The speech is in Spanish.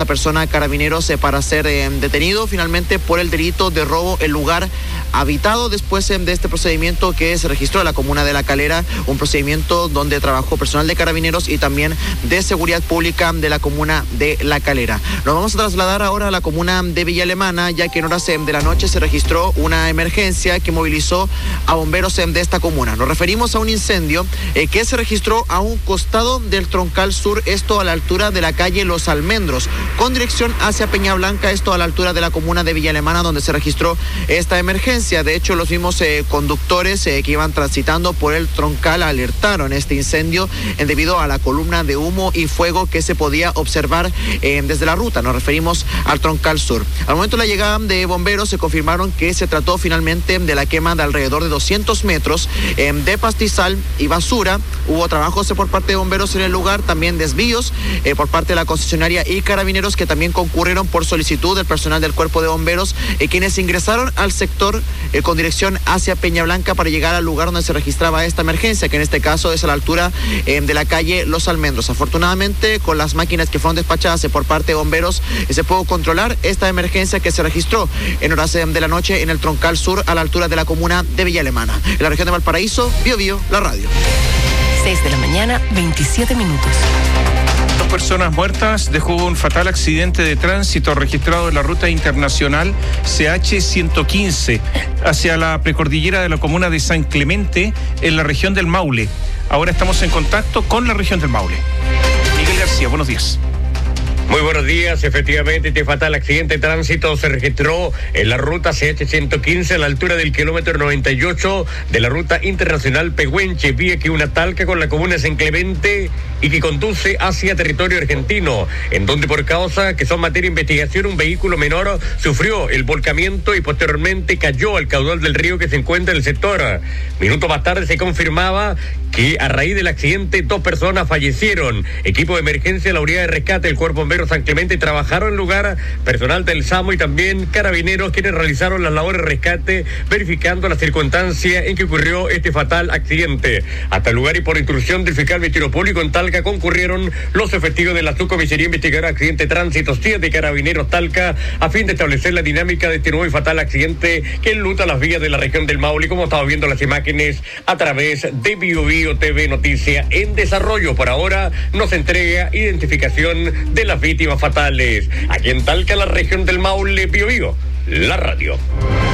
persona a Carabineros para ser detenido finalmente por el delito de robo en lugar habitado, después de este procedimiento que se registró en la comuna de La Calera, un procedimiento donde trabajó personal de Carabineros y también de Seguridad Pública de la comuna de La Calera. Nos vamos a trasladar ahora a la comuna de Villa Alemana, ya que en horas de la noche se registró una emergencia que movilizó a bomberos de esta comuna. Nos referimos a un incendio que se registró a un costado del Troncal Sur, esto a la altura de la calle Los Almendros, con dirección hacia Peña Blanca, esto a la altura de la comuna de Villa Alemana, donde se registró esta emergencia. De hecho, los mismos conductores que iban transitando por el Troncal alertaron este incendio debido a la columna de humo y fuego que se podía observar desde la ruta. Nos referimos al Troncal Sur. Al momento de la llegada de bomberos se confirmaron que se trató finalmente de la quema de alrededor de 200 metros de pastizal y basura. Hubo trabajos por parte de bomberos en el lugar, también desvíos por parte de la concesionaria y Carabineros, que también concurrieron por solicitud del personal del cuerpo de bomberos, quienes ingresaron al sector con dirección hacia Peña Blanca para llegar al lugar donde se registraba esta emergencia, que en este caso es a la altura de la calle Los Almendros. Afortunadamente, con las máquinas que fueron despachadas por parte de bomberos, se pudo controlar esta emergencia que se registró en horas de la noche en el Troncal Sur, a la altura de la comuna de Villa Alemana. En la región de Valparaíso, Biobío, la radio. 6 de la mañana, 27 minutos. 2 personas muertas dejó un fatal accidente de tránsito registrado en la ruta internacional CH-115 hacia la precordillera de la comuna de San Clemente, en la región del Maule. Ahora estamos en contacto con la región del Maule. Miguel García, buenos días. Muy buenos días. Efectivamente, este fatal accidente de tránsito se registró en la ruta CH-115 a la altura del kilómetro 98 de la ruta internacional Pehuenche, vía que una talca con la comuna de San Clemente y que conduce hacia territorio argentino, en donde por causa que son materia de investigación, un vehículo menor sufrió el volcamiento y posteriormente cayó al caudal del río que se encuentra en el sector. Minutos más tarde se confirmaba que a raíz del accidente 2 personas fallecieron. Equipo de emergencia, la unidad de rescate del Cuerpo Bombero San Clemente trabajaron en lugar, personal del SAMU y también Carabineros, quienes realizaron las labores de rescate, verificando la circunstancia en que ocurrió este fatal accidente. Hasta el lugar y por instrucción del fiscal Ministerio Público en Talca concurrieron los efectivos de la subcomisaría investigadora de accidente de tránsito 7 de Carabineros Talca, a fin de establecer la dinámica de este nuevo y fatal accidente que enluta las vías de la región del Maule, como estamos viendo las imágenes a través de Biobío TV Noticia en desarrollo. Por ahora nos entrega identificación de las víctimas fatales. Aquí en Talca, la región del Maule, Biobío, la radio.